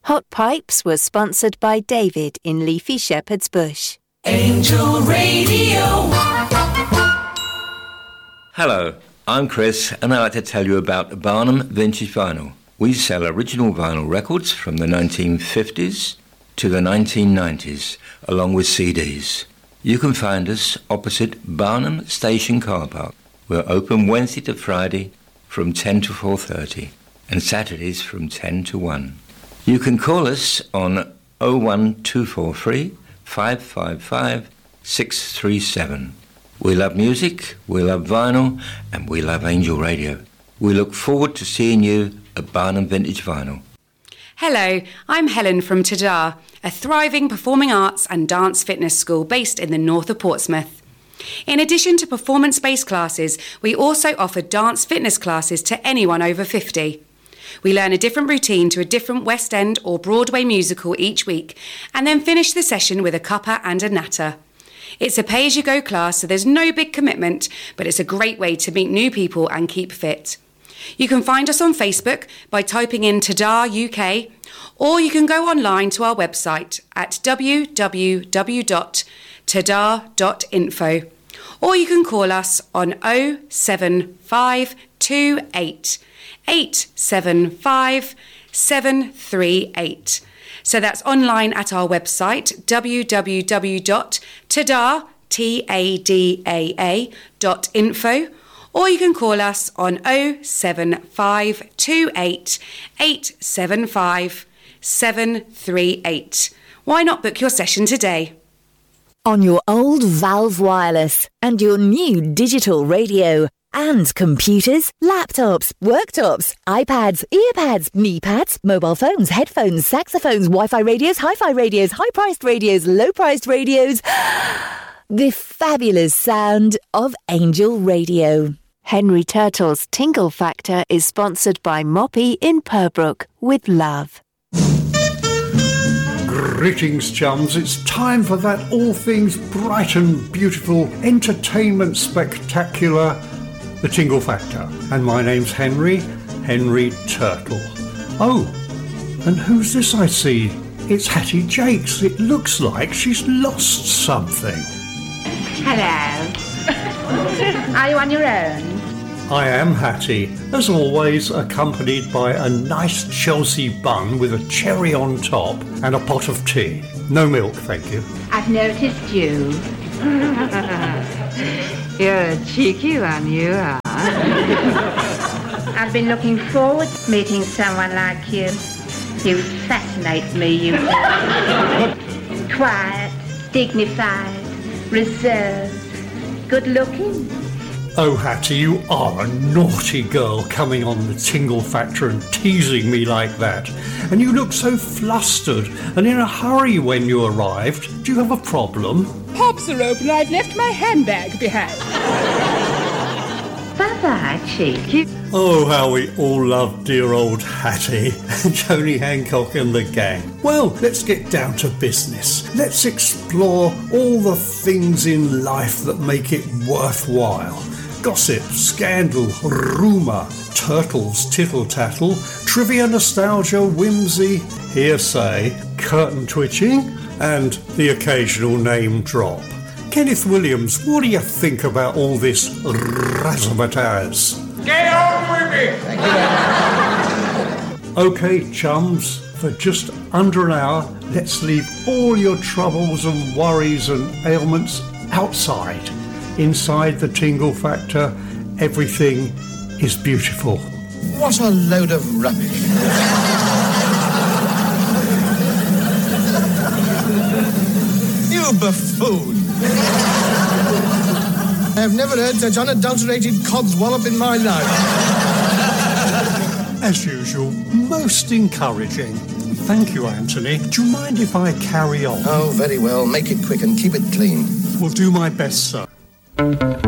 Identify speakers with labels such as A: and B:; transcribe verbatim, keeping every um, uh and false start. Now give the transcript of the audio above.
A: Hot Pipes was sponsored by David in Leafy Shepherd's Bush.
B: Angel Radio.
C: Hello, I'm Chris, and I'd like to tell you about Barnum Vintage Vinyl. We sell original vinyl records from the nineteen fifties to the nineteen nineties, along with C Ds. You can find us opposite Barnum Station Car Park. We're open Wednesday to Friday from ten to four thirty, and Saturdays from ten to one. You can call us on oh one two four three, five five five, six three seven. We love music, we love vinyl, and we love Angel Radio. We look forward to seeing you at Barnum Vintage Vinyl.
D: Hello, I'm Helen from Tadar, a thriving performing arts and dance fitness school based in the north of Portsmouth. In addition to performance-based classes, we also offer dance fitness classes to anyone over fifty. We learn a different routine to a different West End or Broadway musical each week, and then finish the session with a cuppa and a natter. It's a pay-as-you-go class, so there's no big commitment, but it's a great way to meet new people and keep fit. You can find us on Facebook by typing in Tadar U K, or you can go online to our website at w w w dot tadar dot info, or you can call us on oh seven five two eight, eight seven five, seven three eight. So that's online at our website, w w w dot tadar dot info, or you can call us on oh seven five two eight, eight seven five, seven three eight. Why not book your session today?
A: On your old Valve Wireless and your new digital radio and computers, laptops, worktops, iPads, earpads, knee pads, mobile phones, headphones, saxophones, Wi-Fi radios, hi-fi radios, high-priced radios, low-priced radios. The fabulous sound of Angel Radio. Henry Turtle's Tingle Factor is sponsored by Moppy in Purbrook with love.
E: Greetings, chums. It's time for that all things bright and beautiful entertainment spectacular, The Tingle Factor. And my name's Henry, Henry Turtle. Oh, and who's this I see? It's Hattie Jakes. It looks like she's lost something.
F: Hello. Are you on your own?
E: I am Hattie, as always accompanied by a nice Chelsea bun with a cherry on top and a pot of tea. No milk, thank you.
F: I've noticed you. You're a cheeky one, you are. I've been looking forward to meeting someone like you. You fascinate me, you. Quiet, dignified, reserved, good-looking.
E: Oh, Hattie, you are a naughty girl coming on the Tingle Factor and teasing me like that. And you look so flustered and in a hurry when you arrived. Do you have a problem?
G: Pops are open. I've left my handbag behind.
F: Bye-bye, cheeky.
E: Oh, how we all love dear old Hattie and Joni Hancock and the gang. Well, let's get down to business. Let's explore all the things in life that make it worthwhile. Gossip, scandal, rumour, turtles, tittle-tattle, trivia, nostalgia, whimsy, hearsay, curtain twitching, and the occasional name drop. Kenneth Williams, what do you think about all this razzmatazz?
H: Get on with it! Thank you.
E: OK, chums, for just under an hour, let's leave all your troubles and worries and ailments outside. Inside the Tingle Factor, everything is beautiful.
H: What a load of rubbish. You buffoon. I have never heard such unadulterated codswallop in my life.
E: As usual, most encouraging. Thank you, Anthony. Do you mind if I carry on?
H: Oh, very well. Make it quick and keep it clean.
E: Will do my best, sir.